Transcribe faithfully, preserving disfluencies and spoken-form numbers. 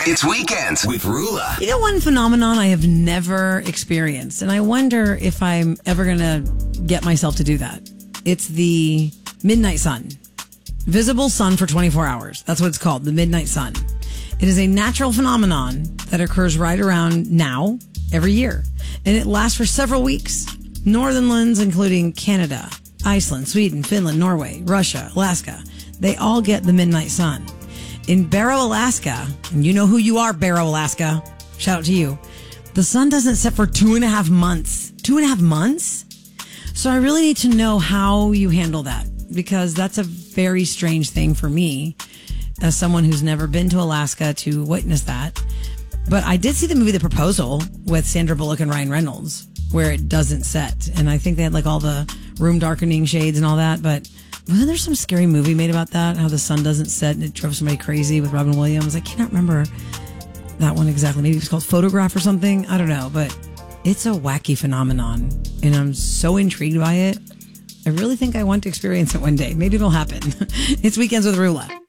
It's Weekends with Rula. You know, one phenomenon I have never experienced, and I wonder if I'm ever going to get myself to do that. It's the midnight sun. Visible sun for twenty-four hours. That's what it's called, the midnight sun. It is a natural phenomenon that occurs right around now, every year. And it lasts for several weeks. Northern lands, including Canada, Iceland, Sweden, Finland, Norway, Russia, Alaska, they all get the midnight sun. In Barrow, Alaska, and you know who you are, Barrow, Alaska. Shout out to you. The sun doesn't set for two and a half months. Two and a half months? So I really need to know how you handle that, because that's a very strange thing for me as someone who's never been to Alaska to witness that. But I did see the movie The Proposal with Sandra Bullock and Ryan Reynolds, where it doesn't set. And I think they had like all the room darkening shades and all that. But wasn't there some scary movie made about that? How the sun doesn't set and it drove somebody crazy with Robin Williams? I cannot remember that one exactly. Maybe it was called Photograph or something. I don't know. But it's a wacky phenomenon. And I'm so intrigued by it. I really think I want to experience it one day. Maybe it'll happen. It's Weekends with Rula.